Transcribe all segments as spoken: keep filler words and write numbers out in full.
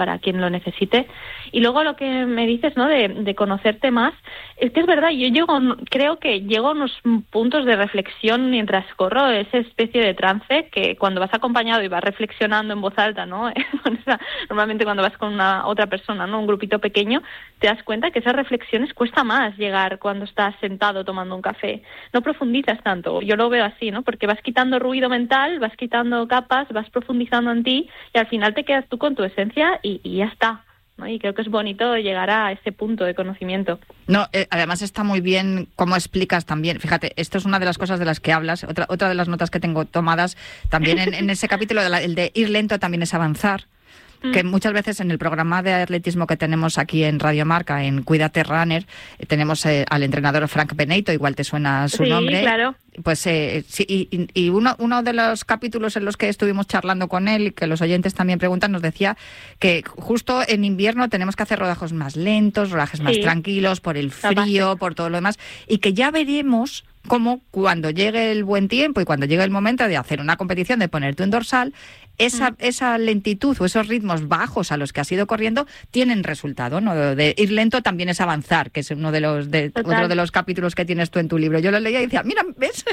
para quien lo necesite. Y luego lo que me dices, ¿no?, de, de conocerte más, es que es verdad, yo llego, creo que llego a unos puntos de reflexión mientras corro, esa especie de trance que cuando vas acompañado y vas reflexionando en voz alta, ¿no? Normalmente cuando vas con una otra persona, ¿no?, un grupito pequeño, te das cuenta que esas reflexiones cuesta más llegar cuando estás sentado tomando un café. No profundizas tanto, yo lo veo así, ¿no? Porque vas quitando ruido mental, vas quitando capas, vas profundizando en ti y al final te quedas tú con tu esencia y, y ya está, ¿no? Y creo que es bonito llegar a ese punto de conocimiento. No, eh, además está muy bien cómo explicas también. Fíjate, esto es una de las cosas de las que hablas, otra otra de las notas que tengo tomadas también en, en ese capítulo, de la, el de ir lento también es avanzar. Que muchas veces en el programa de atletismo que tenemos aquí en Radio Marca, en Cuídate Runner, eh, tenemos eh, al entrenador Frank Benito, igual te suena su sí, nombre. Sí, claro. Pues eh, sí, y, y uno, uno de los capítulos en los que estuvimos charlando con él, y que los oyentes también preguntan, nos decía que justo en invierno tenemos que hacer rodajos más lentos, rodajes más sí. tranquilos, por el frío, por todo lo demás, y que ya veremos cómo cuando llegue el buen tiempo y cuando llegue el momento de hacer una competición, de ponerte un dorsal, esa, mm. esa lentitud o esos ritmos bajos a los que has ido corriendo tienen resultado, ¿no? De ir lento también es avanzar, que es uno de los de, otro de los capítulos que tienes tú en tu libro. Yo lo leía y decía, mira, ¿ves?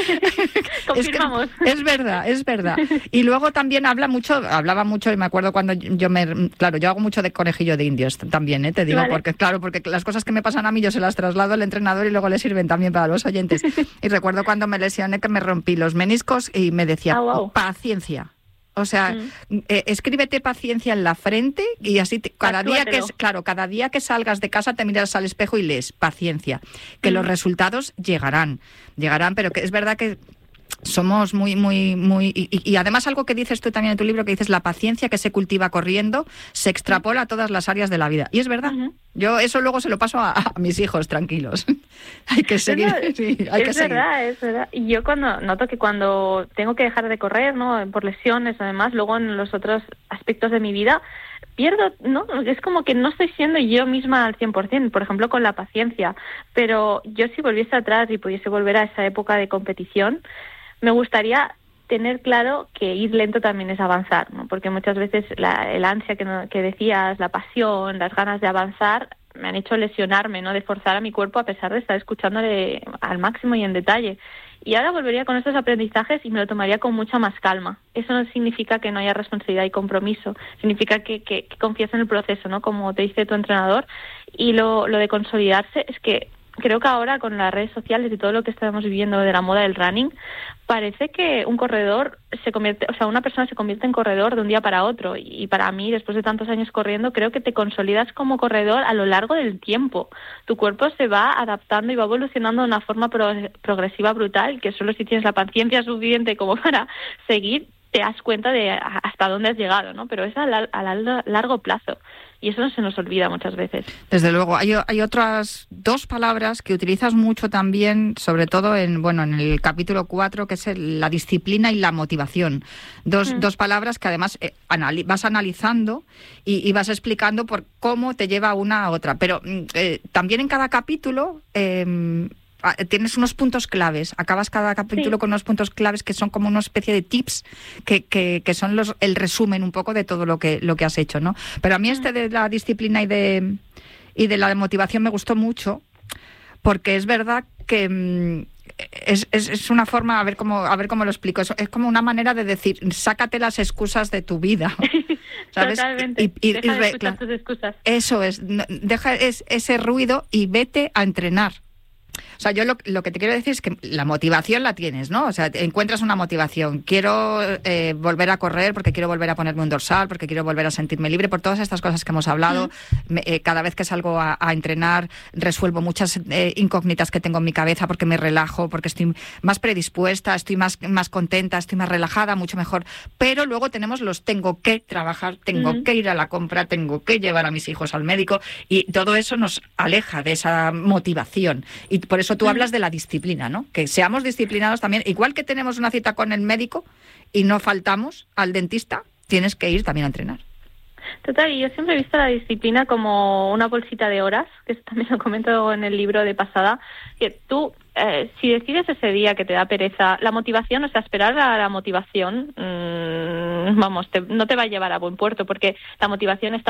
Confirmamos. Es, que es verdad, es verdad. Y luego también habla mucho, hablaba mucho, y me acuerdo cuando yo me... Claro, yo hago mucho de conejillo de indios también, ¿eh? Te digo, vale. porque claro, porque las cosas que me pasan a mí yo se las traslado al entrenador y luego le sirven también para los oyentes. Y recuerdo cuando me lesioné que me rompí los meniscos y me decía, oh, wow. paciencia. O sea, mm. eh, escríbete paciencia en la frente y así te, cada día que es, claro, cada día que salgas de casa te miras al espejo y lees paciencia, que mm. los resultados llegarán, llegarán, pero que es verdad que somos muy, muy, muy... Y, y además algo que dices tú también en tu libro, que dices la paciencia que se cultiva corriendo se extrapola a todas las áreas de la vida. Y es verdad. Uh-huh. Yo eso luego se lo paso a, a mis hijos, tranquilos. hay que seguir. No, sí, hay es que seguir. verdad, es verdad. Y yo cuando noto que cuando tengo que dejar de correr, ¿no?, por lesiones, además, luego en los otros aspectos de mi vida, pierdo, ¿no? Es como que no estoy siendo yo misma al cien por ciento, por ejemplo, con la paciencia. Pero yo si volviese atrás y pudiese volver a esa época de competición, me gustaría tener claro que ir lento también es avanzar, ¿no? Porque muchas veces la, el ansia que, no, que decías, la pasión, las ganas de avanzar, me han hecho lesionarme, ¿no?, de forzar a mi cuerpo a pesar de estar escuchándole al máximo y en detalle. Y ahora volvería con estos aprendizajes y me lo tomaría con mucha más calma. Eso no significa que no haya responsabilidad y compromiso, significa que, que, que confías en el proceso, ¿no?, como te dice tu entrenador. Y lo, lo de consolidarse es que creo que ahora con las redes sociales y todo lo que estamos viviendo de la moda del running, parece que un corredor se convierte, o sea, una persona se convierte en corredor de un día para otro. Y para mí, después de tantos años corriendo, creo que te consolidas como corredor a lo largo del tiempo. Tu cuerpo se va adaptando y va evolucionando de una forma pro- progresiva brutal, que solo si tienes la paciencia suficiente como para seguir, te das cuenta de hasta dónde has llegado, ¿no? Pero es a, la, a la, largo plazo. Y eso no se nos olvida muchas veces. Desde luego. Hay, hay otras dos palabras que utilizas mucho también, sobre todo en bueno en el capítulo cuatro, que es el, la disciplina y la motivación. Dos, mm. dos palabras que además eh, anali- vas analizando y, y vas explicando por cómo te lleva una a otra. Pero eh, también en cada capítulo... Eh, tienes unos puntos claves, acabas cada capítulo sí. con unos puntos claves que son como una especie de tips que, que, que son los el resumen un poco de todo lo que lo que has hecho, ¿no? Pero a mí este de la disciplina y de y de la motivación me gustó mucho porque es verdad que es, es, es una forma, a ver cómo a ver cómo lo explico, es, es como una manera de decir, sácate las excusas de tu vida. ¿Sabes? Totalmente. Y, y, deja y, de escuchar claro, tus excusas. Eso es, deja es, ese ruido y vete a entrenar. O sea, yo lo, lo que te quiero decir es que la motivación la tienes, ¿no? O sea, encuentras una motivación. Quiero eh, volver a correr porque quiero volver a ponerme un dorsal, porque quiero volver a sentirme libre, por todas estas cosas que hemos hablado. Mm. Me, eh, cada vez que salgo a, a entrenar resuelvo muchas eh, incógnitas que tengo en mi cabeza porque me relajo, porque estoy más predispuesta, estoy más, más contenta, estoy más relajada, mucho mejor. Pero luego tenemos los tengo que trabajar, tengo mm. que ir a la compra, tengo que llevar a mis hijos al médico y todo eso nos aleja de esa motivación. Y por eso tú hablas de la disciplina, ¿no? Que seamos disciplinados también. Igual que tenemos una cita con el médico y no faltamos al dentista, tienes que ir también a entrenar. Total, y yo siempre he visto la disciplina como una bolsita de horas, que eso también lo comento en el libro de pasada, que tú, eh, si decides ese día que te da pereza, la motivación, o sea, esperar a la motivación, mmm, vamos, te, no te va a llevar a buen puerto, porque la motivación está